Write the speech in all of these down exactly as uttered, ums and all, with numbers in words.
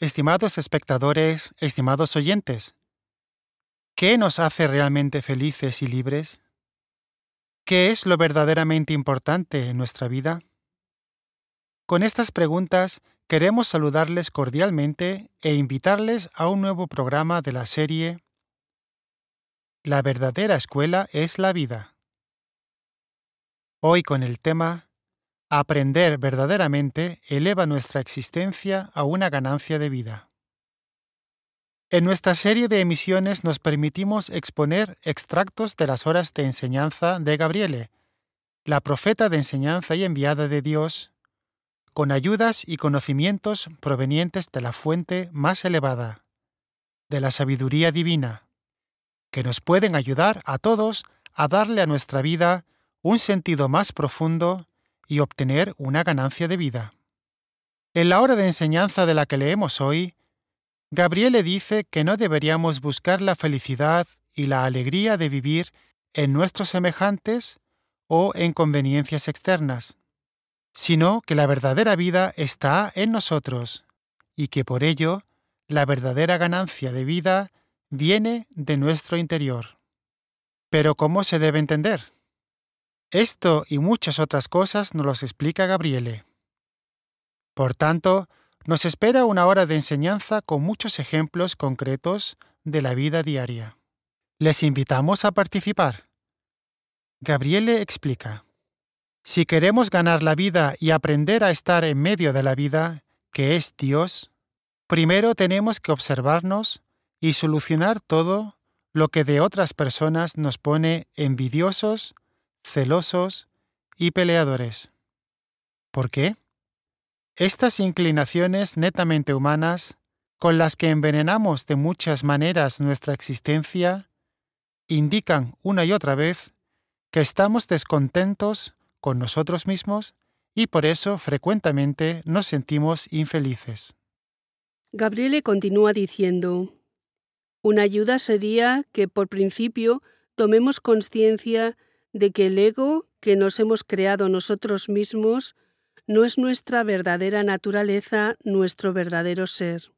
Estimados espectadores, estimados oyentes, ¿qué nos hace realmente felices y libres? ¿Qué es lo verdaderamente importante en nuestra vida? Con estas preguntas queremos saludarles cordialmente e invitarles a un nuevo programa de la serie La verdadera escuela es la vida. Hoy con el tema Aprender verdaderamente eleva nuestra existencia a una ganancia de vida. En nuestra serie de emisiones nos permitimos exponer extractos de las horas de enseñanza de Gabriele, la profeta de enseñanza y enviada de Dios, con ayudas y conocimientos provenientes de la fuente más elevada, de la sabiduría divina, que nos pueden ayudar a todos a darle a nuestra vida un sentido más profundo y obtener una ganancia de vida. En la hora de enseñanza de la que leemos hoy, Gabriele dice que no deberíamos buscar la felicidad y la alegría de vivir en nuestros semejantes o en conveniencias externas, sino que la verdadera vida está en nosotros y que por ello la verdadera ganancia de vida viene de nuestro interior. Pero ¿cómo se debe entender? Esto y muchas otras cosas nos los explica Gabriele. Por tanto, nos espera una hora de enseñanza con muchos ejemplos concretos de la vida diaria. Les invitamos a participar. Gabriele explica: si queremos ganar la vida y aprender a estar en medio de la vida, que es Dios, primero tenemos que observarnos y solucionar todo lo que de otras personas nos pone envidiosos, celosos y peleadores. ¿Por qué? Estas inclinaciones netamente humanas, con las que envenenamos de muchas maneras nuestra existencia, indican una y otra vez que estamos descontentos con nosotros mismos y por eso frecuentemente nos sentimos infelices. Gabriele continúa diciendo: una ayuda sería que por principio tomemos conciencia de que el ego que nos hemos creado nosotros mismos no es nuestra verdadera naturaleza, nuestro verdadero ser.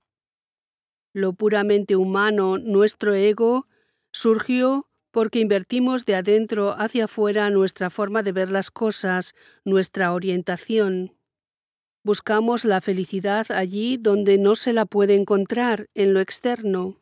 Lo puramente humano, nuestro ego, surgió porque invertimos de adentro hacia afuera nuestra forma de ver las cosas, nuestra orientación. Buscamos la felicidad allí donde no se la puede encontrar, en lo externo.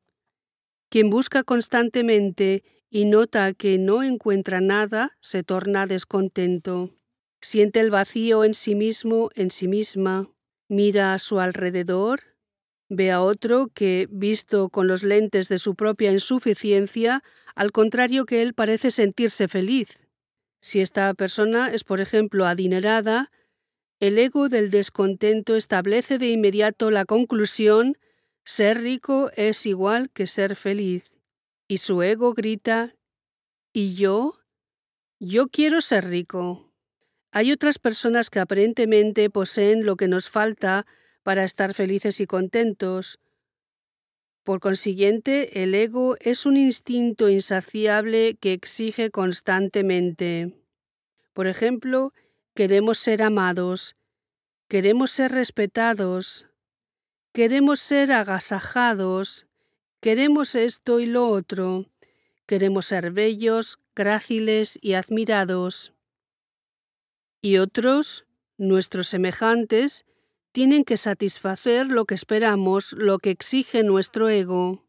Quien busca constantemente y nota que no encuentra nada, se torna descontento. Siente el vacío en sí mismo, en sí misma. Mira a su alrededor, ve a otro que, visto con los lentes de su propia insuficiencia, al contrario que él, parece sentirse feliz. Si esta persona es, por ejemplo, adinerada, el ego del descontento establece de inmediato la conclusión: ser rico es igual que ser feliz. Y su ego grita: ¿y yo? Yo quiero ser rico. Hay otras personas que aparentemente poseen lo que nos falta para estar felices y contentos. Por consiguiente, el ego es un instinto insaciable que exige constantemente. Por ejemplo, queremos ser amados, queremos ser respetados, queremos ser agasajados, queremos esto y lo otro, queremos ser bellos, gráciles y admirados. Y otros, nuestros semejantes, tienen que satisfacer lo que esperamos, lo que exige nuestro ego.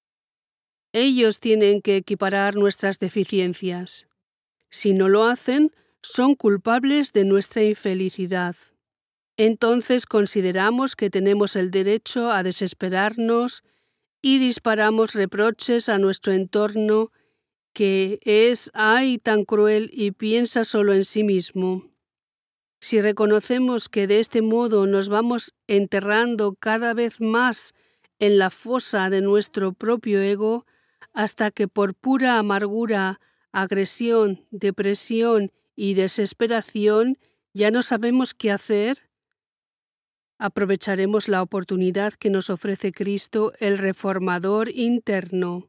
Ellos tienen que equiparar nuestras deficiencias. Si no lo hacen, son culpables de nuestra infelicidad. Entonces consideramos que tenemos el derecho a desesperarnos y disparamos reproches a nuestro entorno, que es, ay, tan cruel y piensa solo en sí mismo. Si reconocemos que de este modo nos vamos enterrando cada vez más en la fosa de nuestro propio ego, hasta que por pura amargura, agresión, depresión y desesperación ya no sabemos qué hacer, aprovecharemos la oportunidad que nos ofrece Cristo, el reformador interno.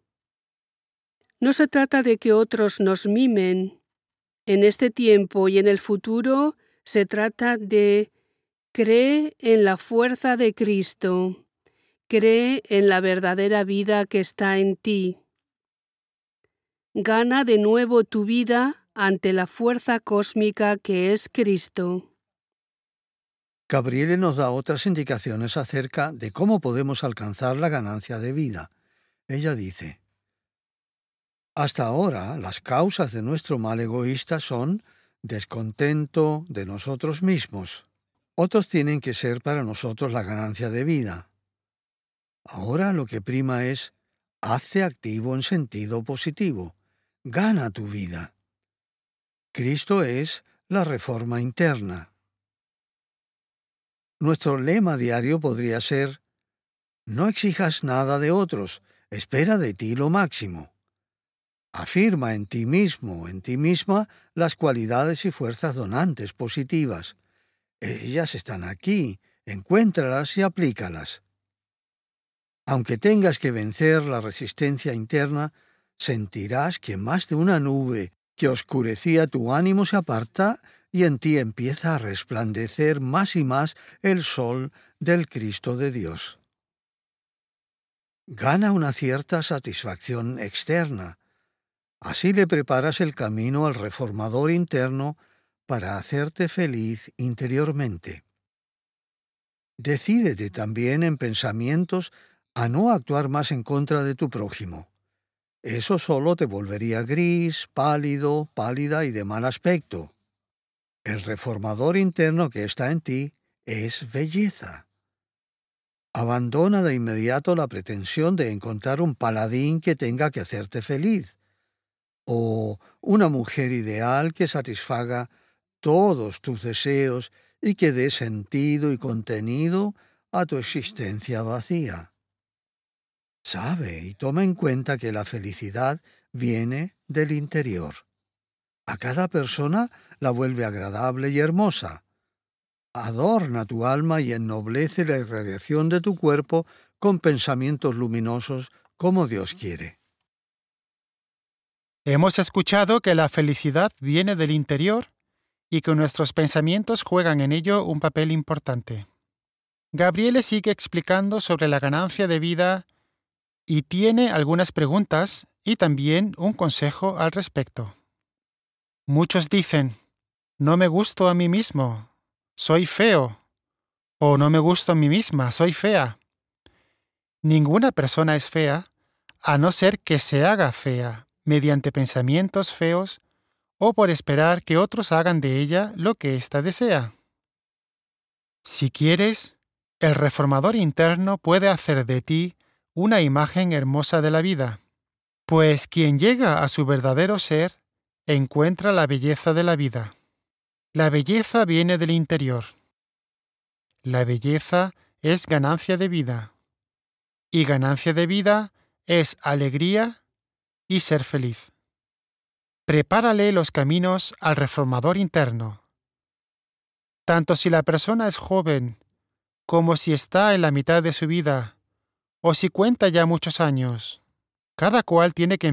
No se trata de que otros nos mimen. En este tiempo y en el futuro se trata de cree en la fuerza de Cristo. Cree en la verdadera vida que está en ti. Gana de nuevo tu vida ante la fuerza cósmica que es Cristo. Gabriele nos da otras indicaciones acerca de cómo podemos alcanzar la ganancia de vida. Ella dice: hasta ahora, las causas de nuestro mal egoísta son descontento de nosotros mismos. Otros tienen que ser para nosotros la ganancia de vida. Ahora lo que prima es: hazte activo en sentido positivo. Gana tu vida. Cristo es la reforma interna. Nuestro lema diario podría ser: no exijas nada de otros, espera de ti lo máximo. Afirma en ti mismo, en ti misma, las cualidades y fuerzas donantes positivas. Ellas están aquí, encuéntralas y aplícalas. Aunque tengas que vencer la resistencia interna, sentirás que más de una nube que oscurecía tu ánimo se aparta y en ti empieza a resplandecer más y más el sol del Cristo de Dios. Gana una cierta satisfacción externa. Así le preparas el camino al reformador interno para hacerte feliz interiormente. Decídete también en pensamientos a no actuar más en contra de tu prójimo. Eso solo te volvería gris, pálido, pálida y de mal aspecto. El reformador interno que está en ti es belleza. Abandona de inmediato la pretensión de encontrar un paladín que tenga que hacerte feliz, o una mujer ideal que satisfaga todos tus deseos y que dé sentido y contenido a tu existencia vacía. Sabe y toma en cuenta que la felicidad viene del interior. A cada persona la vuelve agradable y hermosa. Adorna tu alma y ennoblece la irradiación de tu cuerpo con pensamientos luminosos como Dios quiere. Hemos escuchado que la felicidad viene del interior y que nuestros pensamientos juegan en ello un papel importante. Gabriele sigue explicando sobre la ganancia de vida y tiene algunas preguntas y también un consejo al respecto. Muchos dicen: no me gusto a mí mismo, soy feo, o no me gusto a mí misma, soy fea. Ninguna persona es fea, a no ser que se haga fea mediante pensamientos feos o por esperar que otros hagan de ella lo que ésta desea. Si quieres, el reformador interno puede hacer de ti una imagen hermosa de la vida, pues quien llega a su verdadero ser encuentra la belleza de la vida. La belleza viene del interior. La belleza es ganancia de vida, y ganancia de vida es alegría y ser feliz. Prepárale los caminos al reformador interno. Tanto si la persona es joven, como si está en la mitad de su vida, o si cuenta ya muchos años, cada cual tiene que